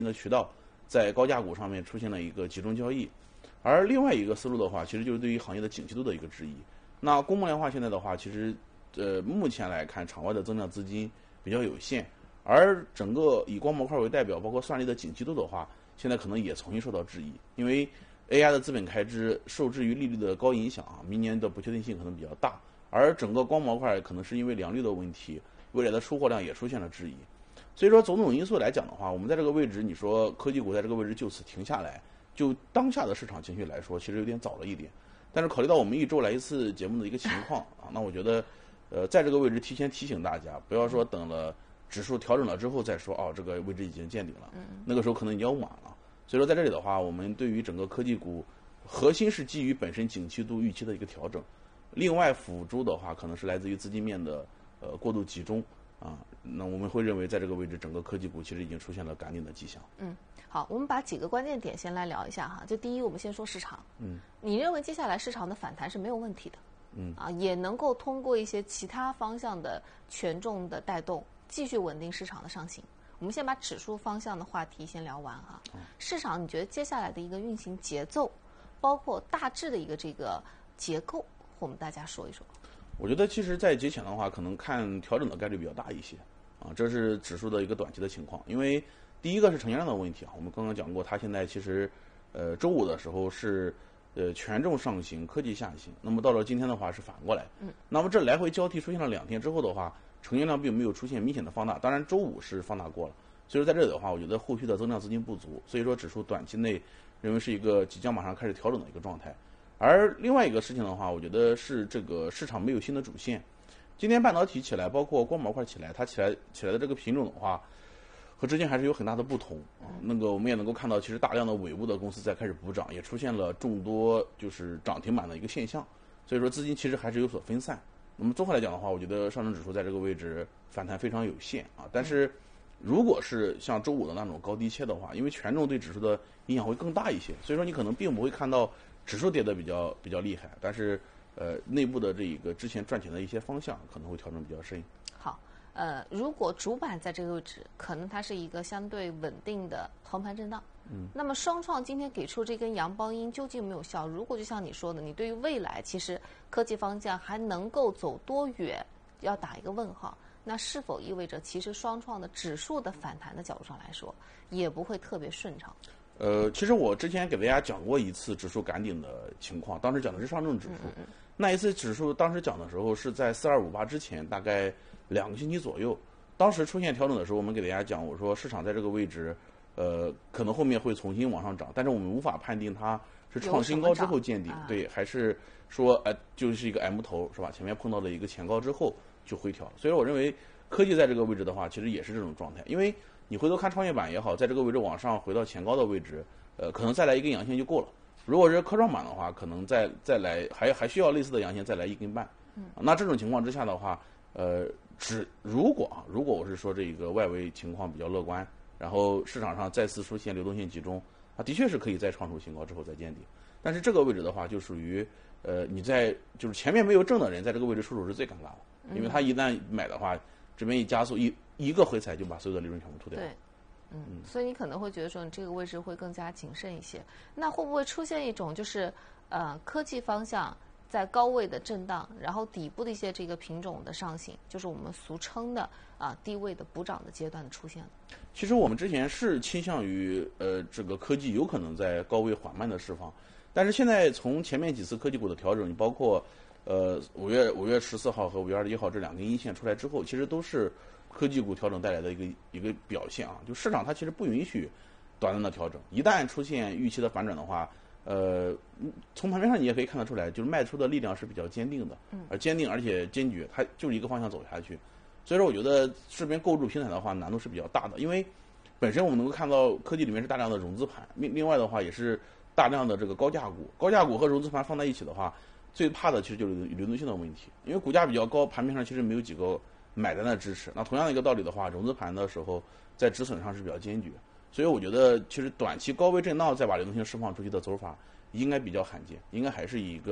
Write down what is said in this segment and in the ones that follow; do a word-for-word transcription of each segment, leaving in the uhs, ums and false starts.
的渠道在高价股上面出现了一个集中交易。而另外一个思路的话，其实就是对于行业的景气度的一个质疑。那公募量化现在的话，其实呃目前来看，场外的增量资金比较有限，而整个以光模块为代表，包括算力的景气度的话，现在可能也重新受到质疑，因为 A I 的资本开支受制于利率的高影响啊，明年的不确定性可能比较大，而整个光模块可能是因为良率的问题，未来的出货量也出现了质疑。所以说种种因素来讲的话，我们在这个位置，你说科技股在这个位置就此停下来，就当下的市场情绪来说，其实有点早了一点。但是考虑到我们一周来一次节目的一个情况啊，那我觉得，呃，在这个位置提前提醒大家，不要说等了指数调整了之后再说，哦，这个位置已经见顶了，那个时候可能已经要晚了。所以说在这里的话，我们对于整个科技股，核心是基于本身景气度预期的一个调整，另外辅助的话，可能是来自于资金面的呃过度集中啊。那我们会认为，在这个位置，整个科技股其实已经出现了赶顶的迹象。 嗯，好，我们把几个关键点先来聊一下哈。就第一，我们先说市场。 嗯， 你认为接下来市场的反弹是没有问题的？ 嗯， 啊，也能够通过一些其他方向的权重的带动，继续稳定市场的上行。我们先把指数方向的话题先聊完哈。市场，你觉得接下来的一个运行节奏，包括大致的一个这个结构，我们大家说一说。 我觉得其实，在节前的话，可能看调整的概率比较大一些啊，这是指数的一个短期的情况。因为第一个是成交量的问题啊，我们刚刚讲过，它现在其实呃周五的时候是呃权重上行，科技下行，那么到了今天的话是反过来。 嗯。 那么这来回交替出现了两天之后的话，成交量并没有出现明显的放大，当然周五是放大过了。所以说在这里的话，我觉得后续的增量资金不足，所以说指数短期内认为是一个即将马上开始调整的一个状态。而另外一个事情的话，我觉得是这个市场没有新的主线。今天半导体起来，包括光模块起来，它起来起来的这个品种的话，和之前还是有很大的不同啊。那个我们也能够看到，其实大量的尾部的公司在开始补涨，也出现了众多就是涨停板的一个现象。所以说资金其实还是有所分散。那么综合来讲的话，我觉得上证指数在这个位置反弹非常有限啊。但是如果是像周五的那种高低切的话，因为权重对指数的影响会更大一些，所以说你可能并不会看到指数跌得比较比较厉害，但是呃内部的这一个之前赚钱的一些方向可能会调整比较深。 好，呃，如果主板在这个位置，可能它是一个相对稳定的横盘震荡。 嗯。 那么双创今天给出这根阳包阴究竟有没有效？如果就像你说的，你对于未来其实科技方向还能够走多远，要打一个问号。那是否意味着其实双创的指数的反弹的角度上来说，也不会特别顺畅？ 呃，其实我之前给大家讲过一次指数赶顶的情况，当时讲的是上证指数。 嗯嗯那一次指数当时讲的时候是在四二五八之前大概两个星期左右，当时出现调整的时候，我们给大家讲，我说市场在这个位置，呃，可能后面会重新往上涨，但是我们无法判定它是创新高之后见顶，对，还是说哎、呃、就是一个 M 头是吧？前面碰到了一个前高之后就回调，所以我认为科技在这个位置的话，其实也是这种状态，因为你回头看创业板也好，在这个位置往上回到前高的位置，呃，可能再来一根阳线就够了。如果是科创板的话，可能再再来还还需要类似的阳线再来一根半。 嗯， 那这种情况之下的话，呃，只如果啊，如果我是说这个外围情况比较乐观，然后市场上再次出现流动性集中，啊，的确是可以再创出新高之后再见顶。但是这个位置的话，就属于呃你在就是前面没有挣的人，在这个位置出手是最尴尬的，因为他一旦买的话，这边一加速一一个回踩就把所有的利润全部吐掉。 对。嗯，所以你可能会觉得说，你这个位置会更加谨慎一些。那会不会出现一种就是，呃，科技方向在高位的震荡，然后底部的一些这个品种的上行，就是我们俗称的啊低位的补涨的阶段的出现？ 其实我们之前是倾向于呃这个科技有可能在高位缓慢的释放，但是现在从前面几次科技股的调整，你包括呃五月五月十四号和五月二十一号这两根阴线出来之后，其实都是科技股调整带来的一个一个表现啊，就市场它其实不允许短暂的调整，一旦出现预期的反转的话，呃，从盘面上你也可以看得出来，就是卖出的力量是比较坚定的，而坚定而且坚决，它就是一个方向走下去。所以说，我觉得这边构筑平台的话难度是比较大的，因为本身我们能够看到科技里面是大量的融资盘，另另外的话也是大量的这个高价股，高价股和融资盘放在一起的话，最怕的其实就是流动性的问题，因为股价比较高，盘面上其实没有几个买单的支持。那同样的一个道理的话，融资盘的时候在止损上是比较坚决，所以我觉得其实短期高位震荡再把流动性释放出去的走法应该比较罕见，应该还是以一个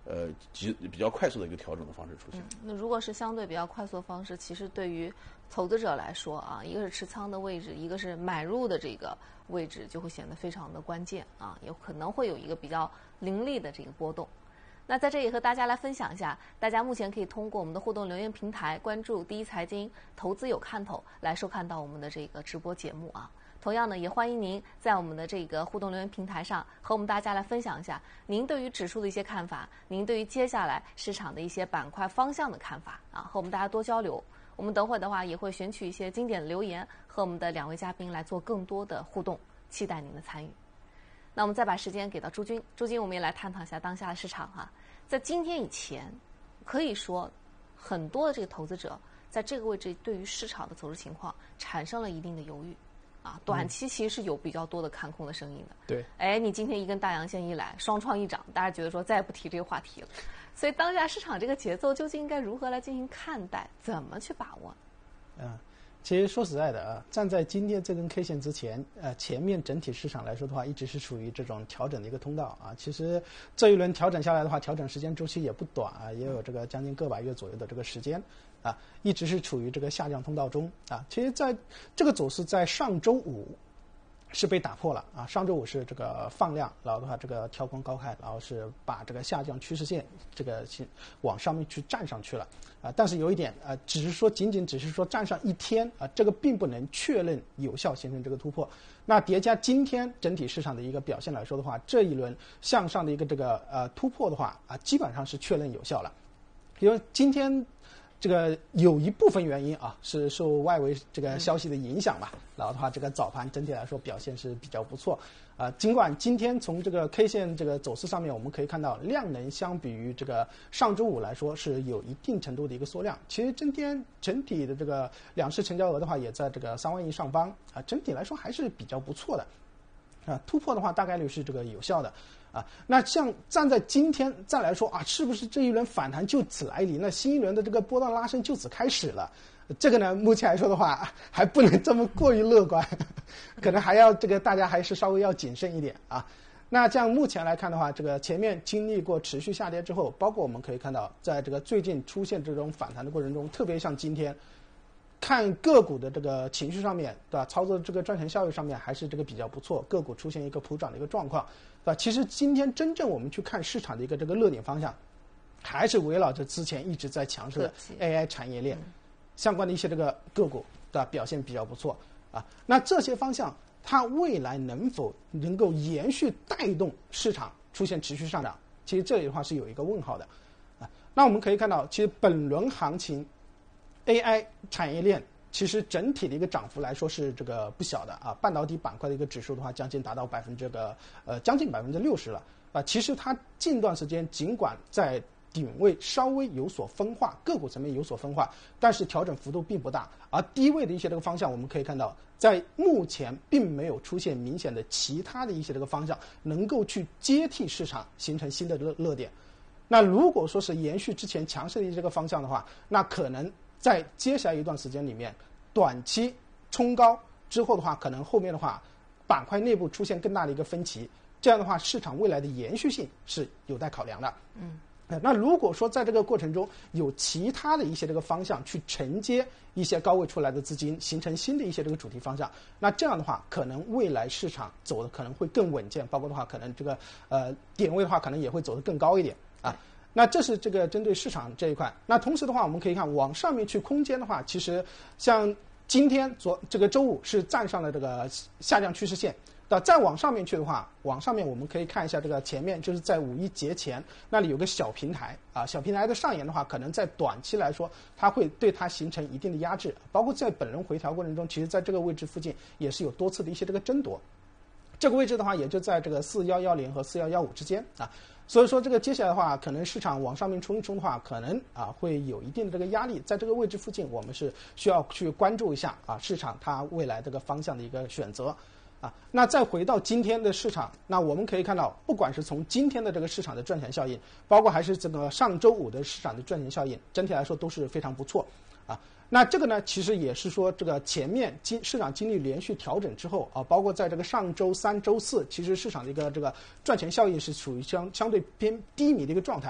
呃极比较快速的一个调整的方式出现。 嗯、那如果是相对比较快速的方式，其实对于投资者来说啊，一个是持仓的位置，一个是买入的这个位置，就会显得非常的关键啊，有可能会有一个比较凌厉的这个波动。那在这里和大家来分享一下，大家目前可以通过我们的互动留言平台关注第一财经投资有看头来收看到我们的这个直播节目啊。同样呢，也欢迎您在我们的这个互动留言平台上和我们大家来分享一下您对于指数的一些看法，您对于接下来市场的一些板块方向的看法啊，和我们大家多交流。我们等会的话也会选取一些经典的留言和我们的两位嘉宾来做更多的互动，期待您的参与。那我们再把时间给到朱军，朱军我们也来探讨一下当下的市场哈、啊。在今天以前，可以说很多的这个投资者在这个位置对于市场的走势情况产生了一定的犹豫，啊，短期其实是有比较多的看空的声音的。 对， 哎，你今天一根大阳线一来，双创一涨，大家觉得说再也不提这个话题了。所以当下市场这个节奏究竟应该如何来进行看待，怎么去把握？ 嗯。其实说实在的啊，站在今天这根 K 线之前，呃，前面整体市场来说的话，一直是处于这种调整的一个通道啊。其实这一轮调整下来的话，调整时间周期也不短啊，也有这个将近个把月左右的这个时间啊，一直是处于这个下降通道中啊。其实在这个走势在上周五是被打破了啊，上周五是这个放量，然后的话这个跳空高开，然后是把这个下降趋势线这个往上面去站上去了啊。但是有一点啊，只是说仅仅只是说站上一天啊，这个并不能确认有效形成这个突破。那叠加今天整体市场的一个表现来说的话，这一轮向上的一个这个呃突破的话啊，基本上是确认有效了，因为今天。这个有一部分原因啊，是受外围这个消息的影响吧。然后的话，这个早盘整体来说表现是比较不错啊。尽管今天从这个 K 线这个走势上面，我们可以看到量能相比于这个上周五来说是有一定程度的一个缩量。其实今天整体的这个两市成交额的话，也在这个三万亿上方啊，整体来说还是比较不错的啊。突破的话，大概率是这个有效的。啊，那像站在今天再来说啊，是不是这一轮反弹就此来临？那新一轮的这个波段拉升就此开始了？这个呢，目前来说的话，还不能这么过于乐观，可能还要这个大家还是稍微要谨慎一点啊。那这样目前来看的话，这个前面经历过持续下跌之后，包括我们可以看到，在这个最近出现这种反弹的过程中，特别像今天。看个股的这个情绪上面，对吧？操作这个赚钱效益上面还是这个比较不错，个股出现一个普涨的一个状况，对吧？其实今天真正我们去看市场的一个这个热点方向，还是围绕着之前一直在强势的 A I 产业链相关的一些这个个股，对吧？表现比较不错啊。那这些方向它未来能否能够延续带动市场出现持续上涨？其实这里的话是有一个问号的啊。那我们可以看到，其实本轮行情。A I 产业链其实整体的一个涨幅来说是这个不小的啊，半导体板块的一个指数的话，将近达到百分之这个呃将近百分之六十了啊。其实它近段时间尽管在顶位稍微有所分化，个股层面有所分化，但是调整幅度并不大。而低位的一些这个方向，我们可以看到，在目前并没有出现明显的其他的一些这个方向能够去接替市场形成新的热热点。那如果说是延续之前强势的这个方向的话，那可能。在接下来一段时间里面，短期冲高之后的话，可能后面的话，板块内部出现更大的一个分歧，这样的话，市场未来的延续性是有待考量的。 嗯， 那如果说在这个过程中有其他的一些这个方向去承接一些高位出来的资金，形成新的一些这个主题方向，那这样的话，可能未来市场走的可能会更稳健，包括的话，可能这个呃点位的话，可能也会走得更高一点啊。那这是这个针对市场这一块。那同时的话，我们可以看往上面去空间的话，其实像今天昨这个周五是站上了这个下降趋势线。那再往上面去的话，往上面我们可以看一下这个前面就是在五一节前那里有个小平台啊，小平台的上沿的话，可能在短期来说，它会对它形成一定的压制，包括在本轮回调过程中，其实在这个位置附近也是有多次的一些这个争夺。这个位置的话，也就在这个四一一零和四一一五之间啊。所以说这个接下来的话，可能市场往上面冲一冲的话，可能啊会有一定的这个压力，在这个位置附近，我们是需要去关注一下啊市场它未来这个方向的一个选择啊。那再回到今天的市场，那我们可以看到，不管是从今天的这个市场的赚钱效应，包括还是这个上周五的市场的赚钱效应，整体来说都是非常不错啊。那这个呢，其实也是说，这个前面经市场经历连续调整之后啊，包括在这个上周三、周四，其实市场的一个这个赚钱效应是处于相相对偏低迷的一个状态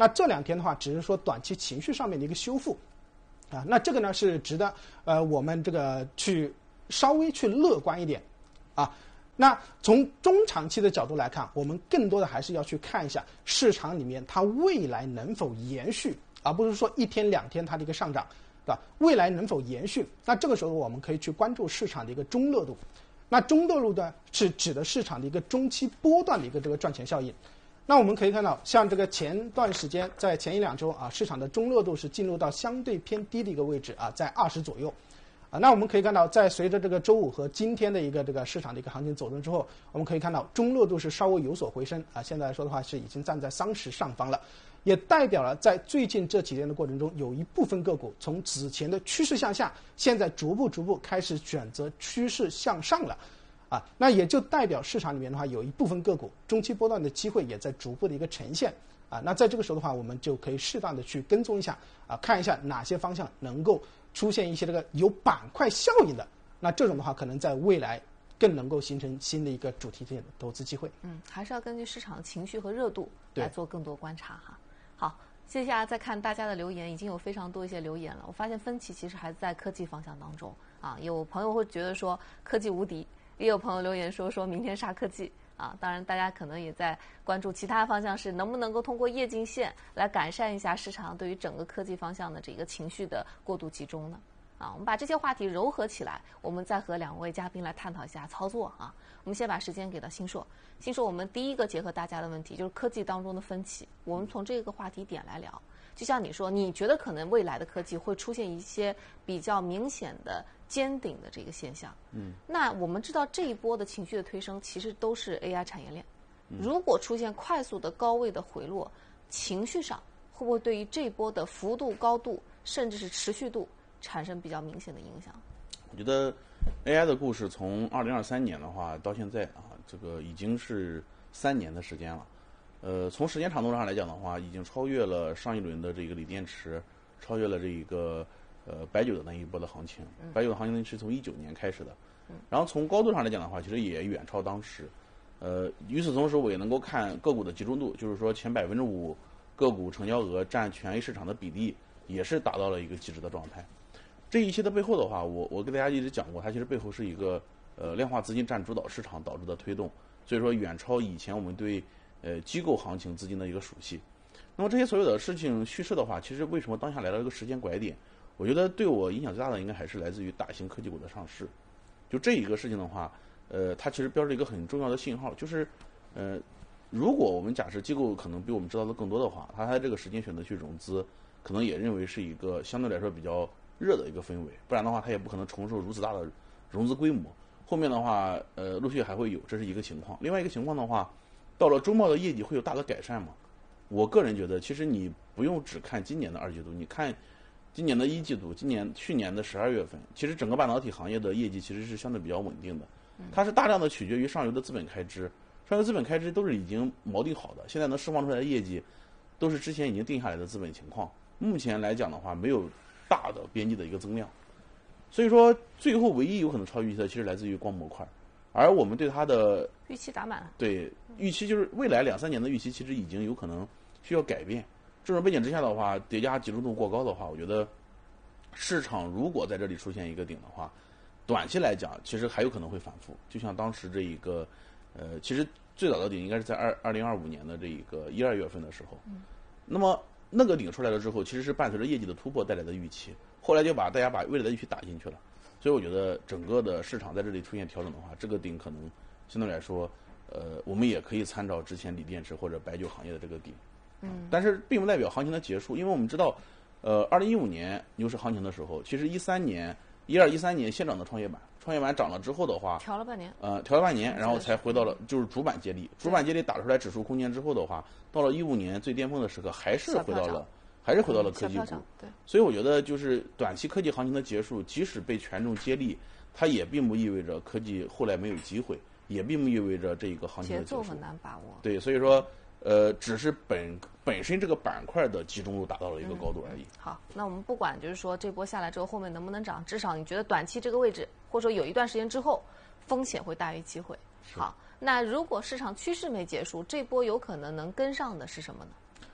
那这两天的话，只是说短期情绪上面的一个修复，啊，那这个呢是值得呃我们这个去稍微去乐观一点，啊。那从中长期的角度来看，我们更多的还是要去看一下市场里面它未来能否延续，而不是说一天两天它的一个上涨，对吧？未来能否延续？那这个时候我们可以去关注市场的一个中热度。那中热度呢，是指的市场的一个中期波段的一个这个赚钱效应。那我们可以看到，像这个前段时间，在前一两周啊，市场的中热度是进入到相对偏低的一个位置啊，在二十左右。啊，那我们可以看到，在随着这个周五和今天的一个这个市场的一个行情走动之后，我们可以看到中热度是稍微有所回升啊，现在来说的话是已经站在三十上方了，也代表了在最近这几天的过程中，有一部分个股从此前的趋势向下，现在逐步逐步开始选择趋势向上了。啊，那也就代表市场里面的话，有一部分个股中期波段的机会也在逐步的一个呈现啊。那在这个时候的话，我们就可以适当的去跟踪一下啊，看一下哪些方向能够出现一些这个有板块效应的，那这种的话，可能在未来更能够形成新的一个主题性的投资机会。 嗯，还是要根据市场的情绪和热度来做更多观察哈。好，接下来再看大家的留言，已经有非常多一些留言了。我发现分歧其实还在科技方向当中啊，有朋友会觉得说科技无敌。也有朋友留言说说明天杀科技啊，当然大家可能也在关注其他方向是能不能够通过夜镜线来改善一下市场对于整个科技方向的这个情绪的过度集中呢？啊，我们把这些话题糅合起来，我们再和两位嘉宾来探讨一下操作啊。我们先把时间给到新硕，新硕，我们第一个结合大家的问题就是科技当中的分歧，我们从这个话题点来聊。就像你说，你觉得可能未来的科技会出现一些比较明显的尖顶的这个现象。嗯，那我们知道这一波的情绪的推升其实都是 A I 产业链。如果出现快速的高位的回落，情绪上会不会对于这一波的幅度、高度，甚至是持续度产生比较明显的影响？ 我觉得 A I 的故事从二零二三年的话到现在啊，这个已经是三年的时间了。呃，从时间长度上来讲的话，已经超越了上一轮的这个锂电池，超越了这一个呃白酒的那一波的行情。白酒的行情是从一九年开始的，然后从高度上来讲的话，其实也远超当时。呃，与此同时，我也能够看个股的集中度，就是说前百分之五个股成交额占全 A 市场的比例，也是达到了一个极致的状态。这一切的背后的话，我我跟大家一直讲过，它其实背后是一个呃量化资金占主导市场导致的推动，所以说远超以前我们对呃，机构行情资金的一个熟悉。那么这些所有的事情叙事的话，其实为什么当下来到一个时间拐点？我觉得对我影响最大的应该还是来自于大型科技股的上市。就这一个事情的话，呃，它其实标志一个很重要的信号，就是呃，如果我们假设机构可能比我们知道的更多的话，它在这个时间选择去融资，可能也认为是一个相对来说比较热的一个氛围，不然的话，它也不可能承受如此大的融资规模。后面的话，呃，陆续还会有，这是一个情况。另外一个情况的话，到了周末的业绩会有大的改善吗？我个人觉得，其实你不用只看今年的二季度，你看今年的一季度，今年去年的十二月份，其实整个半导体行业的业绩其实是相对比较稳定的。它是大量的取决于上游的资本开支，上游资本开支都是已经锚定好的，现在能释放出来的业绩，都是之前已经定下来的资本情况。目前来讲的话，没有大的边际的一个增量，所以说最后唯一有可能超预期的，其实来自于光模块。而我们对它的预期打满了， 对预期就是未来两三年的预期，其实已经有可能需要改变。这种背景之下的话，叠加集中度过高的话，我觉得市场如果在这里出现一个顶的话，短期来讲其实还有可能会反复。就像当时这一个呃，其实最早的顶应该是在二二零二五年的这一个一二月份的时候，嗯、那么那个顶出来了之后，其实是伴随着业绩的突破带来的预期，后来就把大家把未来的预期打进去了。所以我觉得整个的市场在这里出现调整的话，这个顶可能相对来说，呃，我们也可以参照之前锂电池或者白酒行业的这个顶，嗯，但是并不代表行情的结束，因为我们知道，呃，二零一五年牛市行情的时候，其实一三年、一二、一三年先涨的创业板，创业板涨了之后的话， 调了半年， 呃，调了半年，然后才回到了就是主板接力，主板接力打出来指数空间之后的话，到了一五年最巅峰的时刻，还是回到了。还是回到了科技股， 对， 所以我觉得就是短期科技行情的结束，即使被权重接力，它也并不意味着科技后来没有机会，也并不意味着这一个行情的结束。 节奏很难把握。 对，所以说，呃，只是本本身这个板块的集中度达到了一个高度而已。 嗯、好，那我们不管就是说这波下来之后后面能不能涨，至少你觉得短期这个位置，或者说有一段时间之后，风险会大于机会。好，那如果市场趋势没结束，这波有可能能跟上的是什么呢？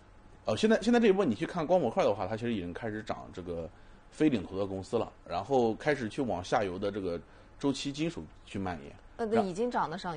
呃，现在现在这一波你去看光模块的话，它其实已经开始涨这个非领头的公司了，然后开始去往下游的这个周期金属去蔓延。 呃，对，已经涨得上